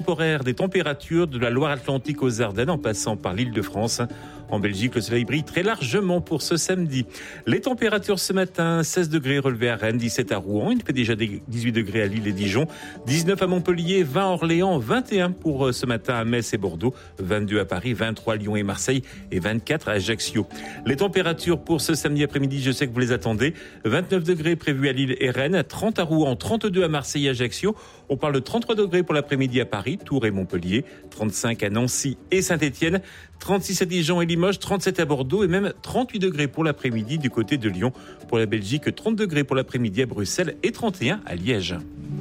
Temporaire des températures de la Loire-Atlantique aux Ardennes en passant par l'Île-de-France. En Belgique, le soleil brille très largement pour ce samedi. Les températures ce matin, 16 degrés relevés à Rennes, 17 à Rouen. Il fait déjà 18 degrés à Lille et Dijon, 19 à Montpellier, 20 à Orléans, 21 pour ce matin à Metz et Bordeaux, 22 à Paris, 23 à Lyon et Marseille et 24 à Ajaccio. Les températures pour ce samedi après-midi, je sais que vous les attendez. 29 degrés prévus à Lille et Rennes, 30 à Rouen, 32 à Marseille et Ajaccio. On parle de 33 degrés pour l'après-midi à Paris, Tours et Montpellier, 35 à Nancy et Saint-Étienne, 36 à Dijon et Limoges, 37 à Bordeaux et même 38 degrés pour l'après-midi du côté de Lyon. Pour la Belgique, 30 degrés pour l'après-midi à Bruxelles et 31 à Liège.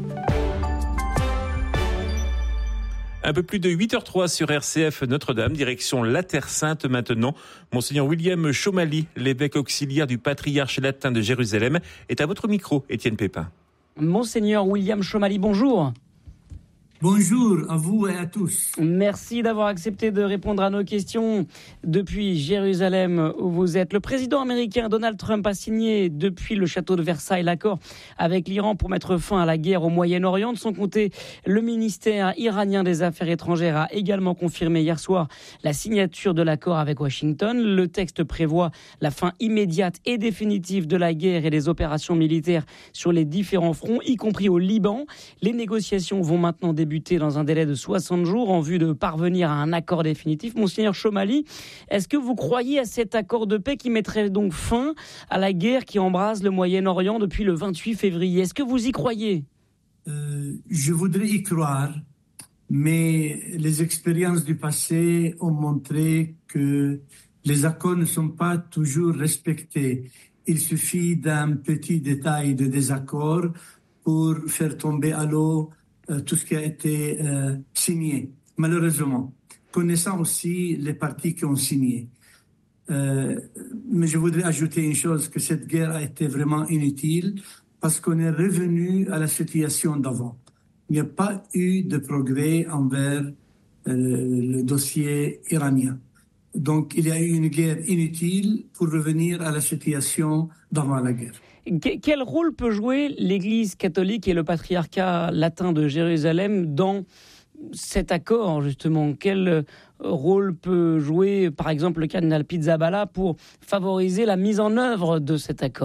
Un peu plus de 8h03 sur RCF Notre-Dame, direction la Terre Sainte maintenant. Monseigneur William Chomali, l'évêque auxiliaire du patriarche latin de Jérusalem, est à votre micro, Étienne Pépin. Monseigneur William Chomali, bonjour. Bonjour à vous et à tous. Merci d'avoir accepté de répondre à nos questions depuis Jérusalem où vous êtes. Le président américain Donald Trump a signé depuis le château de Versailles l'accord avec l'Iran pour mettre fin à la guerre au Moyen-Orient. De son côté, le ministère iranien des Affaires étrangères a également confirmé hier soir la signature de l'accord avec Washington. Le texte prévoit la fin immédiate et définitive de la guerre et des opérations militaires sur les différents fronts, y compris au Liban. Les négociations vont maintenant débuter dans un délai de 60 jours en vue de parvenir à un accord définitif. Monseigneur Chomali, est-ce que vous croyez à cet accord de paix qui mettrait donc fin à la guerre qui embrase le Moyen-Orient depuis le 28 février ? Est-ce que vous y croyez ? Je voudrais y croire, mais les expériences du passé ont montré que les accords ne sont pas toujours respectés. Il suffit d'un petit détail de désaccord pour faire tomber à l'eau tout ce qui a été signé, malheureusement, connaissant aussi les partis qui ont signé. Mais je voudrais ajouter une chose, que cette guerre a été vraiment inutile parce qu'on est revenu à la situation d'avant. Il n'y a pas eu de progrès envers le dossier iranien. Donc il y a eu une guerre inutile pour revenir à la situation d'avant la guerre. Quel rôle peut jouer l'Église catholique et le patriarcat latin de Jérusalem dans cet accord, justement ? Quel rôle peut jouer, par exemple, le cardinal Pizzaballa pour favoriser la mise en œuvre de cet accord ?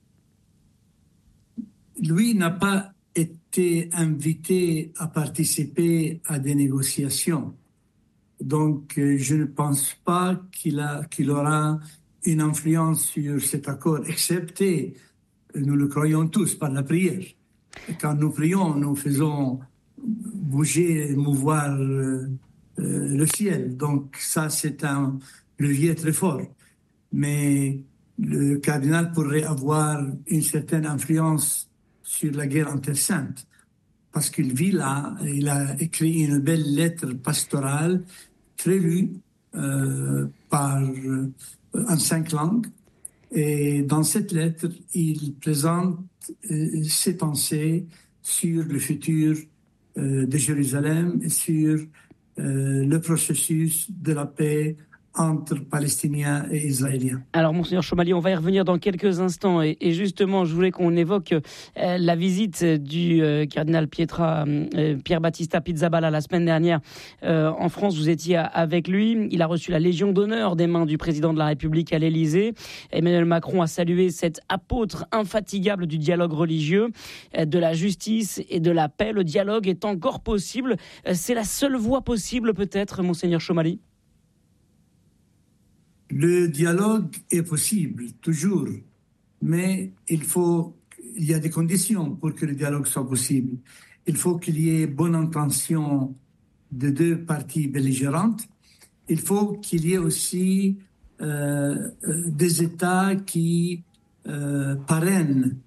Lui n'a pas été invité à participer à des négociations. Donc, je ne pense pas qu'il aura une influence sur cet accord, excepté, nous le croyons tous, par la prière. Et quand nous prions, nous faisons bouger, mouvoir le ciel. Donc ça, c'est un levier très fort. Mais le cardinal pourrait avoir une certaine influence sur la guerre en Terre Sainte, parce qu'il vit là, il a écrit une belle lettre pastorale, très lue en 5 langues. Et dans cette lettre, il présente ses pensées sur le futur de Jérusalem et sur le processus de la paix entre Palestiniens et Israéliens. Alors, Monseigneur Chomali, on va y revenir dans quelques instants. Et justement, je voulais qu'on évoque la visite du cardinal Pierre Battista Pizzaballa la semaine dernière en France. Vous étiez avec lui. Il a reçu la Légion d'honneur des mains du président de la République à l'Élysée. Emmanuel Macron a salué cet apôtre infatigable du dialogue religieux, de la justice et de la paix. Le dialogue est encore possible. C'est la seule voie possible, peut-être, Monseigneur Chomali ? Le dialogue est possible, toujours, mais il y a des conditions pour que le dialogue soit possible. Il faut qu'il y ait bonne intention de 2 parties belligérantes. Il faut qu'il y ait aussi des États qui parrainent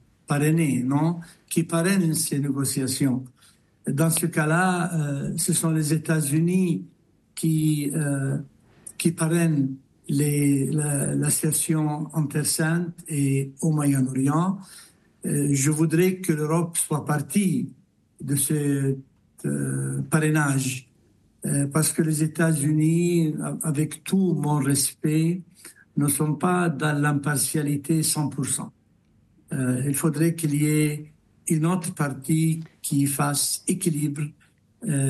ces négociations. Dans ce cas-là, ce sont les États-Unis qui parrainent la situation en Terre Sainte et au Moyen-Orient. Je voudrais que l'Europe soit partie de ce parrainage parce que les États-Unis, avec tout mon respect, ne sont pas dans l'impartialité 100%. Il faudrait qu'il y ait une autre partie qui fasse équilibre